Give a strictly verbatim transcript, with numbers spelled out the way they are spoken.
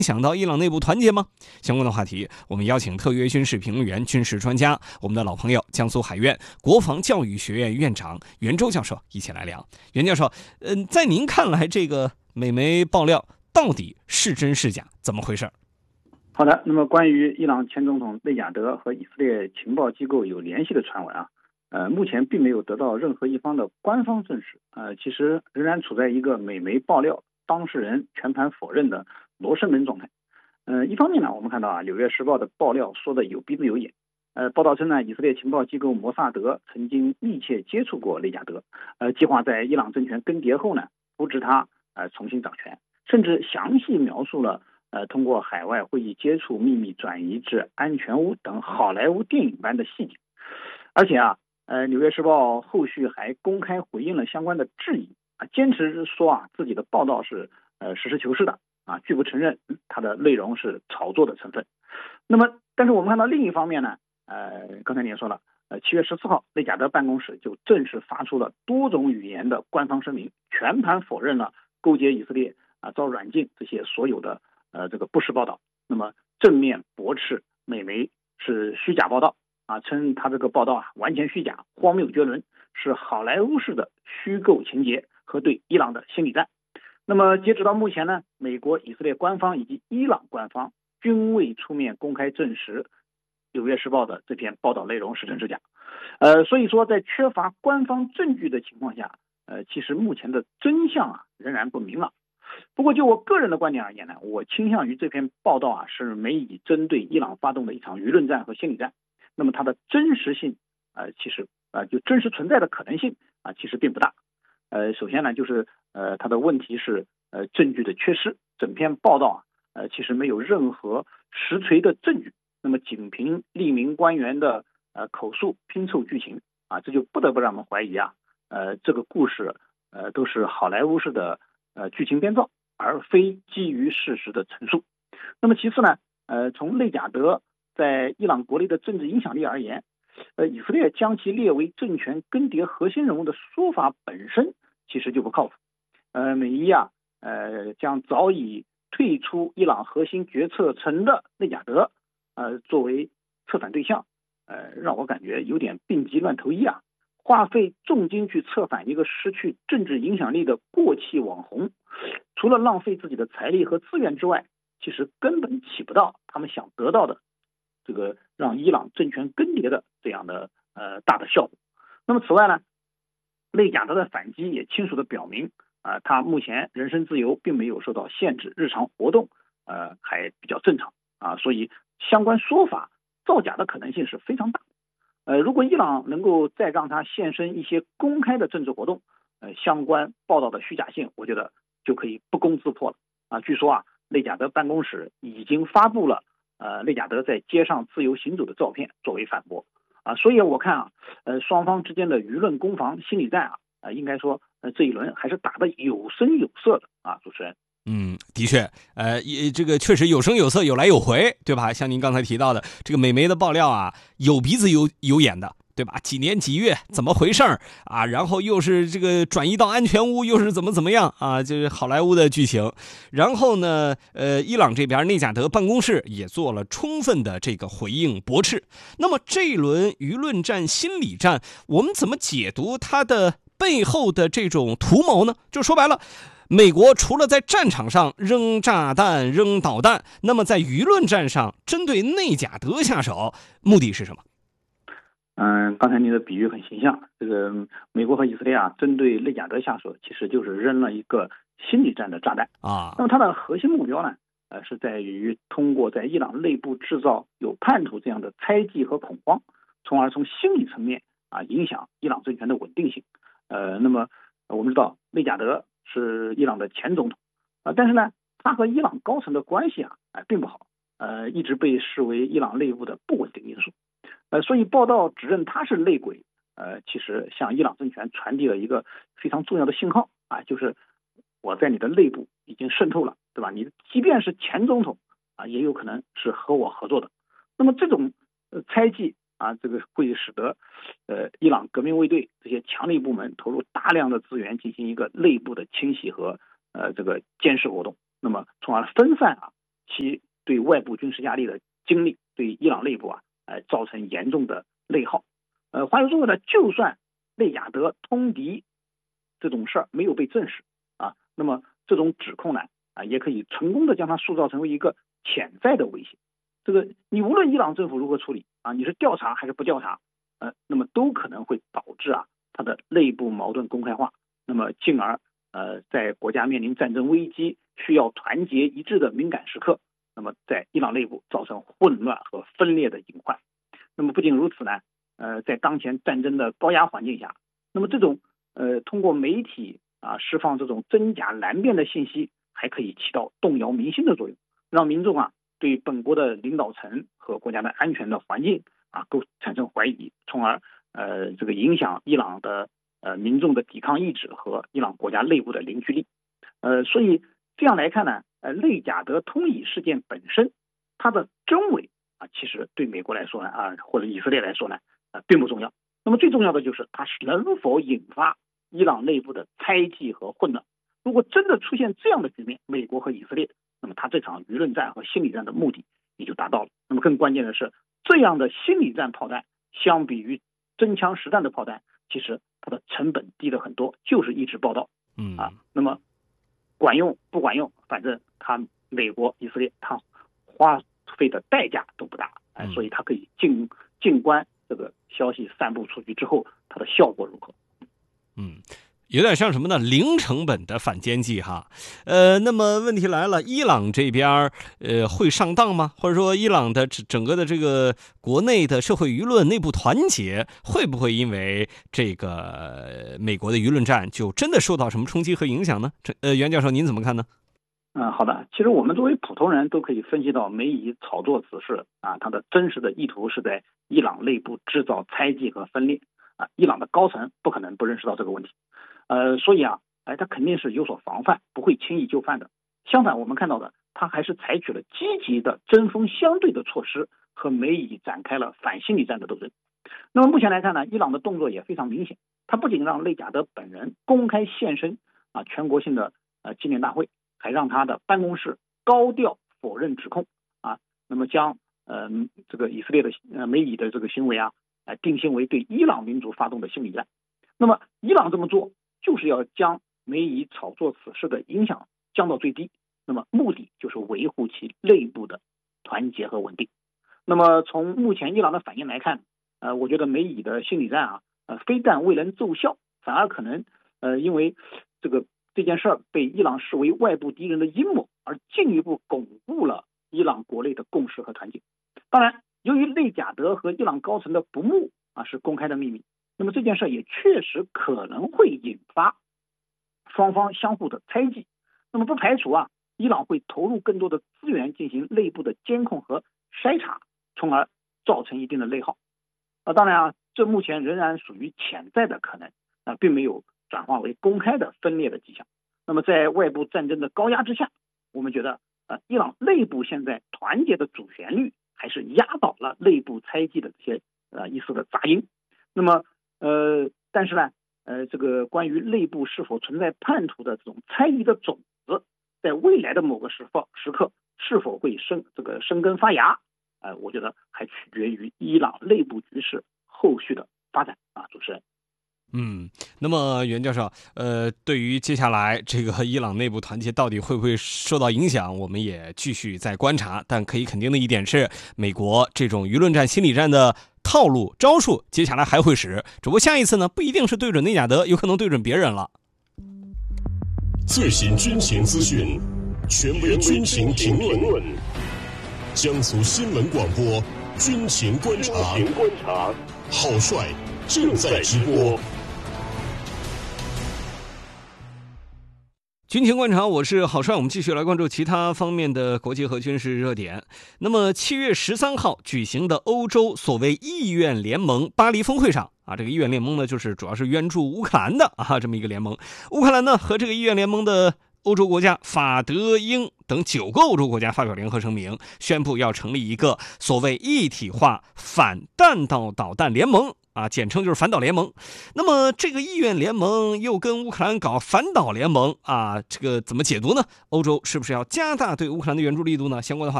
想到伊朗内部团结吗？相关的话题，我们邀请特约军事评论员、军事专家，我们的老朋友江苏海院国防教育学院院长袁周教授一起来聊。袁教授，嗯、呃，在您看来，这个美媒爆料到底是真是假？怎么回事？ 好的，那么关于伊朗前总统内贾德和以色列情报机构有联系的传闻啊，呃，目前并没有得到任何一方的官方证实，呃，其实仍然处在一个美媒爆料、当事人全盘否认的罗生门状态。呃，一方面呢，我们看到啊，《纽约时报》的爆料说的有鼻子有眼，呃，报道称呢，以色列情报机构摩萨德曾经密切接触过内贾德，呃，计划在伊朗政权更迭后呢，扶植他呃重新掌权，甚至详细描述了。呃，通过海外会议接触秘密转移至安全屋等好莱坞电影般的细节，而且啊，呃，《纽约时报》后续还公开回应了相关的质疑啊，坚持说啊自己的报道是呃实事求是的啊，拒不承认它的内容是炒作的成分。那么，但是我们看到另一方面呢，呃，刚才你也说了，呃，七月十四号，内贾德办公室就正式发出了多种语言的官方声明，全盘否认了勾结以色列啊、遭软禁这些所有的。呃，这个不实报道，那么正面驳斥美媒是虚假报道啊，称他这个报道啊完全虚假，荒谬绝伦，是好莱坞式的虚构情节和对伊朗的心理战。那么截止到目前呢，美国、以色列官方以及伊朗官方均未出面公开证实《纽约时报》的这篇报道内容是真是假。呃，所以说在缺乏官方证据的情况下，呃，其实目前的真相啊仍然不明朗。不过就我个人的观点而言呢，我倾向于这篇报道啊是美以针对伊朗发动的一场舆论战和心理战，那么它的真实性呃其实呃就真实存在的可能性啊其实并不大。呃首先呢就是呃它的问题是呃证据的缺失，整篇报道啊呃其实没有任何实锤的证据，那么仅凭匿名官员的呃口述拼凑剧情啊，这就不得不让我们怀疑啊呃这个故事呃都是好莱坞式的呃，剧情编造，而非基于事实的陈述。那么其次呢，呃，从内贾德在伊朗国内的政治影响力而言，呃，以色列将其列为政权更迭核心人物的说法本身其实就不靠谱。呃，美伊啊，呃，将早已退出伊朗核心决策层的内贾德，呃，作为策反对象，呃，让我感觉有点病急乱投医啊。花费重金去策反一个失去政治影响力的过气网红，除了浪费自己的财力和资源之外，其实根本起不到他们想得到的这个让伊朗政权更迭的这样的呃大的效果。那么此外呢，内贾德的反击也清楚地表明啊、呃，他目前人身自由并没有受到限制，日常活动呃还比较正常啊，所以相关说法造假的可能性是非常大。呃，如果伊朗能够再让他现身一些公开的政治活动，呃，相关报道的虚假性，我觉得就可以不攻自破了啊。据说啊，内贾德办公室已经发布了呃内贾德在街上自由行走的照片作为反驳啊。所以我看啊，呃，双方之间的舆论攻防、心理战啊，呃，应该说呃这一轮还是打得有声有色的啊，主持人。 嗯，的确，呃，这个确实有声有色，有来有回，对吧？像您刚才提到的，这个美媒的爆料啊，有鼻子有有眼的，对吧？几年几月，怎么回事儿啊？然后又是这个转移到安全屋，又是怎么怎么样啊？就是好莱坞的剧情。然后呢，呃，伊朗这边内贾德办公室也做了充分的这个回应驳斥。那么这一轮舆论战、心理战，我们怎么解读它的背后的这种图谋呢？就说白了，美国除了在战场上扔炸弹、扔导弹，那么在舆论战上针对内贾德下手，目的是什么？ 嗯，刚才您的比喻很形象。这个美国和以色列啊，针对内贾德下手，其实就是扔了一个心理战的炸弹啊。那么它的核心目标呢，呃，是在于通过在伊朗内部制造有叛徒这样的猜忌和恐慌，从而从心理层面啊影响伊朗政权的稳定性。呃，那么我们知道内贾德是伊朗的前总统啊、呃，但是呢，他和伊朗高层的关系啊，呃、并不好，呃，一直被视为伊朗内部的不稳定因素。呃，所以报道指认他是内鬼，呃，其实向伊朗政权传递了一个非常重要的信号啊，就是我在你的内部已经渗透了，对吧？你即便是前总统啊，也有可能是和我合作的。那么这种呃猜忌啊，这个会使得呃伊朗革命卫队这些强力部门投入大量的资源进行一个内部的清洗和呃这个监视活动，那么从而分散啊其对外部军事压力的经历对伊朗内部啊，呃，造成严重的内耗。呃，话又说回来，就算内贾德通敌这种事儿没有被证实啊，那么这种指控呢，啊，也可以成功的将它塑造成为一个潜在的威胁。这个你无论伊朗政府如何处理啊，你是调查还是不调查，呃，那么都可能会导致啊它的内部矛盾公开化，那么进而呃在国家面临战争危机需要团结一致的敏感时刻，那么在伊朗内部造成混乱和分裂的隐患。那么不仅如此呢，呃，在当前战争的高压环境下，那么这种呃通过媒体啊释放这种真假难辨的信息，还可以起到动摇民心的作用，让民众啊对本国的领导层和国家的安全的环境啊构产生怀疑，从而呃这个影响伊朗的呃民众的抵抗意志和伊朗国家内部的凝聚力。呃，所以这样来看呢，呃，内贾德通以事件本身，它的真伪啊，其实对美国来说呢，啊或者以色列来说呢，啊并不重要。那么最重要的就是它能否引发伊朗内部的猜忌和混乱。如果真的出现这样的局面，美国和以色列，那么他这场舆论战和心理战的目的也就达到了。那么更关键的是，这样的心理战炮弹相比于真枪实弹的炮弹，其实它的成本低了很多，就是一纸报道。 嗯啊，那么管用不管用，反正他美国、以色列他花费的代价都不大，哎，所以他可以静静观这个消息散布出去之后，它的效果如何。 嗯。有点像什么呢？零成本的反间计哈，呃，那么问题来了，伊朗这边呃会上当吗？或者说伊朗的整个的这个国内的社会舆论内部团结，会不会因为这个美国的舆论战就真的受到什么冲击和影响呢？这呃，袁教授您怎么看呢？ 嗯，好的。其实我们作为普通人都可以分析到，美以炒作此事啊，它的真实的意图是在伊朗内部制造猜忌和分裂啊，伊朗的高层不可能不认识到这个问题。呃，所以啊，哎，他肯定是有所防范，不会轻易就范的。相反，我们看到的，他还是采取了积极的针锋相对的措施，和美以展开了反心理战的斗争。那么目前来看呢，伊朗的动作也非常明显，他不仅让内贾德本人公开现身啊全国性的呃纪念大会，还让他的办公室高调否认指控啊，那么将呃这个以色列的呃美以的这个行为啊，呃定性为对伊朗民族发动的心理战。那么伊朗这么做，就是要将美以炒作此事的影响降到最低，那么目的就是维护其内部的团结和稳定。那么从目前伊朗的反应来看，呃，我觉得美以的心理战啊，呃，非但未能奏效，反而可能呃因为这个这件事儿被伊朗视为外部敌人的阴谋，而进一步巩固了伊朗国内的共识和团结。当然，由于内贾德和伊朗高层的不睦啊是公开的秘密，那么这件事也确实可能会引发双方相互的猜忌。那么不排除啊，伊朗会投入更多的资源进行内部的监控和筛查，从而造成一定的内耗。啊，当然啊，这目前仍然属于潜在的可能啊，并没有转化为公开的分裂的迹象。那么在外部战争的高压之下，我们觉得呃，伊朗内部现在团结的主旋律还是压倒了内部猜忌的这些呃一丝的杂音。那么呃，但是呢，呃，这个关于内部是否存在叛徒的这种猜疑的种子，在未来的某个时刻时刻是否会生这个生根发芽，呃，我觉得还取决于伊朗内部局势后续的发展啊，主持人。 嗯，那么袁教授，呃，对于接下来这个伊朗内部团结到底会不会受到影响，我们也继续在观察。但可以肯定的一点是，美国这种舆论战、心理战的套路招数，接下来还会使。只不过下一次呢，不一定是对准内贾德，有可能对准别人了。 最新军情资讯，权威军情评论，江苏新闻广播军情观察，郝帅正在直播。 军情观察，我是郝帅，我们继续来关注其他方面的国际和军事热点。那么七月十三号举行的欧洲所谓意愿联盟巴黎峰会上啊，这个意愿联盟呢，就是主要是援助乌克兰的啊，这么一个联盟。乌克兰呢和这个意愿联盟的欧洲国家法、德、英等九个欧洲国家发表联合声明，宣布要成立一个所谓一体化反弹道导弹联盟啊，简称就是反导联盟。那么这个意愿联盟又跟乌克兰搞反导联盟啊，这个怎么解读呢？欧洲是不是要加大对乌克兰的援助力度呢？相关的话